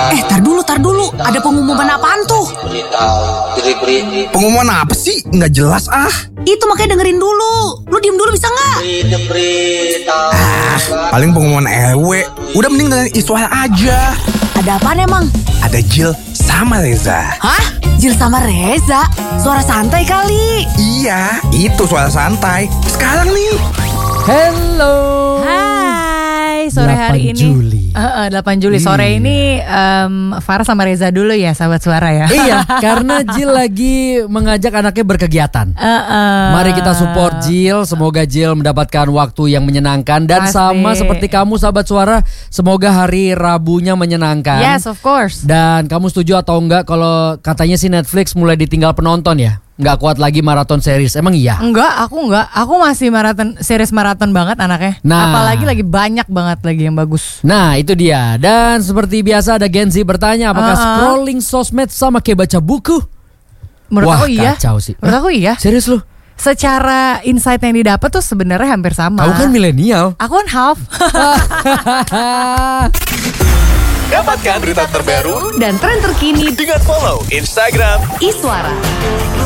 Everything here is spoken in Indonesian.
Tar dulu. Ada pengumuman apaan tuh? Pengumuman apa sih? Nggak jelas ah. Itu makanya dengerin dulu. Lu diem dulu bisa nggak? Paling pengumuman ewe. Udah mending dengan Iswara aja. Ada apaan emang? Ada Jill sama Reza. Hah? Jill sama Reza? Suara santai kali. Iya, itu suara santai. Sekarang nih. Hello. Hai, sore hari 8 ini. Juli. 8 Juli sore ini Farah sama Reza dulu ya, sahabat suara ya. Iya, karena Jill lagi mengajak anaknya berkegiatan. Mari kita support Jill. Semoga Jill mendapatkan waktu yang menyenangkan. Dan Pasti. sama seperti kamu sahabat suara, semoga hari Rabunya menyenangkan. Yes, of course. Dan kamu setuju atau enggak kalau katanya sih Netflix mulai ditinggal penonton ya? Nggak kuat lagi maraton series. Emang iya? Enggak. Aku masih series maraton banget anaknya. Nah. Apalagi lagi banyak banget lagi yang bagus. Nah itu dia. Dan seperti biasa ada Gen Z bertanya, apakah scrolling sosmed sama kayak baca buku? Menurut Wah, aku iya. kacau sih. Menurut aku iya. Serius lu? Secara insight yang didapat tuh sebenarnya hampir sama. Kamu kan milenial. Aku kan half. Dapatkan berita terbaru Dan tren terkini dengan follow Instagram Iswara.